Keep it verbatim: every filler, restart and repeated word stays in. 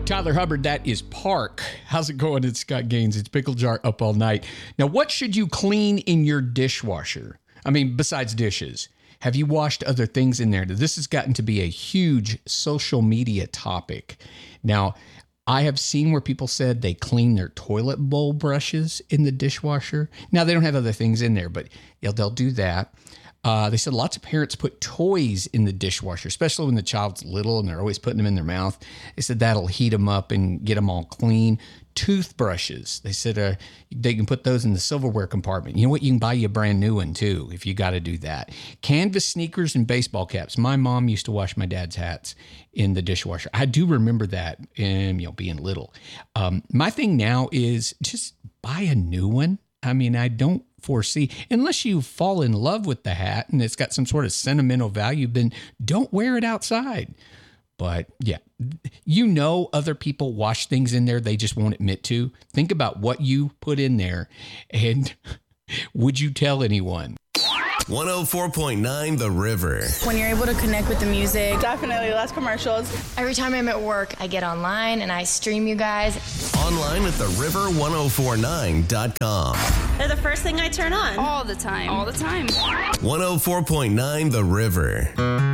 Tyler Hubbard, that is Park. How's it going? It's Scott Gaines. It's Pickle Jar up all night. Now, what should you clean in your dishwasher? I mean, besides dishes. Have you washed other things in there? This has gotten to be a huge social media topic. Now, I have seen where people said they clean their toilet bowl brushes in the dishwasher. Now, they don't have other things in there, but you know, they'll do that. Uh, they said lots of parents put toys in the dishwasher, especially when the child's little and they're always putting them in their mouth. They said that'll heat them up and get them all clean. Toothbrushes, they said uh, they can put those in the silverware compartment. You know what? You can buy you a brand new one too if you got to do that. Canvas sneakers and baseball caps. My mom used to wash my dad's hats in the dishwasher. I do remember that, and you know, being little. Um, my thing now is just buy a new one. I mean, I don't foresee, unless you fall in love with the hat and it's got some sort of sentimental value, then don't wear it outside. But yeah, you know, other people wash things in there they just won't admit to. Think about what you put in there, and would you tell anyone? one oh four point nine The River. When you're able to connect with the music. Definitely less commercials. Every time I'm at work, I get online and I stream you guys. Online at the river ten forty-nine dot com. They're the first thing I turn on. All the time. All the time. one oh four point nine The River.